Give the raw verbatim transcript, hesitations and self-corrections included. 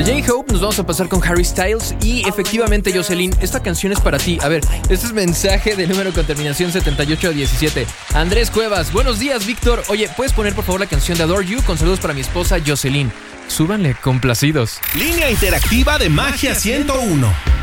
De J-Hope nos vamos a pasar con Harry Styles. Y efectivamente, Jocelyn, esta canción es para ti. A ver, este es mensaje de número con terminación setenta y ocho diecisiete. Andrés Cuevas, buenos días, Víctor. Oye, ¿puedes poner por favor la canción de Adore You? Con saludos para mi esposa Jocelyn. Súbanle, complacidos. Línea interactiva de Magia ciento uno.